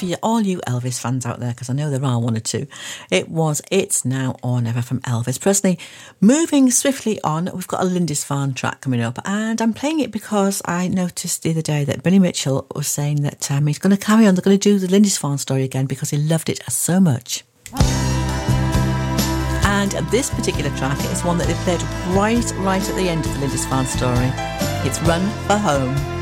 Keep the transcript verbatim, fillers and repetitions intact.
for you, all you Elvis fans out there, because I know there are one or two, it was It's Now or Never from Elvis Presley. Moving swiftly on, we've got a Lindisfarne track coming up, and I'm playing it because I noticed the other day that Billy Mitchell was saying that um, he's going to carry on, they're going to do the Lindisfarne story again because he loved it so much. And this particular track is one that they played right, right at the end of the Lindisfarne story. It's Run for Home.